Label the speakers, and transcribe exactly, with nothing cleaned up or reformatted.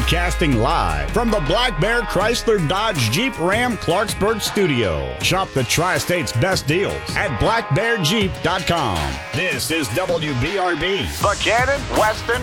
Speaker 1: Broadcasting live from the Black Bear Chrysler Dodge Jeep Ram Clarksburg studio. Shop the Tri-State's best deals at black bear jeep dot com. This is W B R B, Buchanan, Weston,